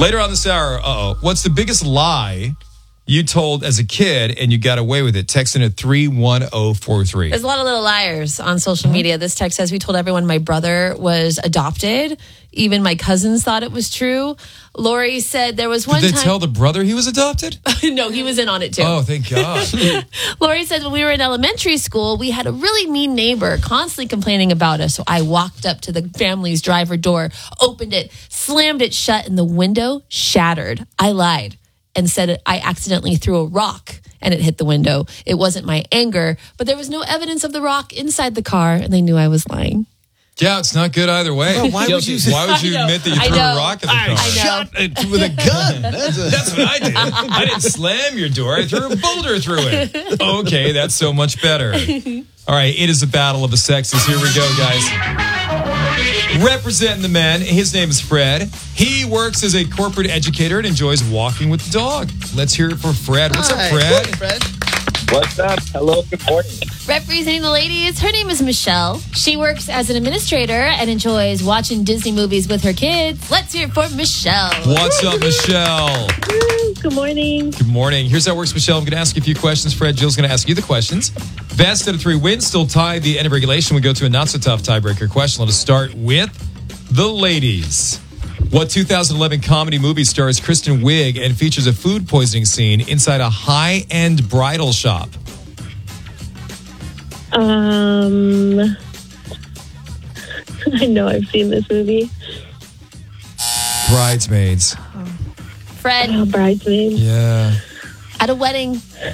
Later on this hour, what's the biggest lie you told as a kid and you got away with it? Text in at 31043. There's a lot of little liars on social media. This text says, we told everyone my brother was adopted. Even my cousins thought it was true. Lori said there was one time... Did they tell the brother he was adopted? No, he was in on it too. Oh, thank God. Lori said when we were in elementary school, we had a really mean neighbor constantly complaining about us. So I walked up to the family's driver door, opened it, slammed it shut, and the window shattered. I lied and said I accidentally threw a rock and it hit the window. It wasn't my anger, but there was no evidence of the rock inside the car, and they knew I was lying. Yeah, it's not good either way. Well, why would you admit that you threw a rock at the car? I shot it with a gun? That's what I did. I didn't slam your door. I threw a boulder through it. Okay, that's so much better. All right, it is a battle of the sexes. Here we go, guys. Representing the men, his name is Fred. He works as a corporate educator and enjoys walking with the dog. Let's hear it for Fred. What's up, Fred? Hey, Fred. What's up? Hello, good morning. Representing the ladies, her name is Michelle. She works as an administrator and enjoys watching Disney movies with her kids. Let's hear it for Michelle. What's up, Michelle? Good morning. Good morning. Here's how it works, Michelle. I'm going to ask you a few questions. Fred, Jill's going to ask you the questions. Best out of 3 wins, still tied the end of regulation. We go to a not-so-tough tiebreaker question. Let us start with the ladies. What 2011 comedy movie stars Kristen Wiig and features a food poisoning scene inside a high-end bridal shop? I know I've seen this movie. Bridesmaids. Fred, Bridesmaids. Yeah. at a wedding,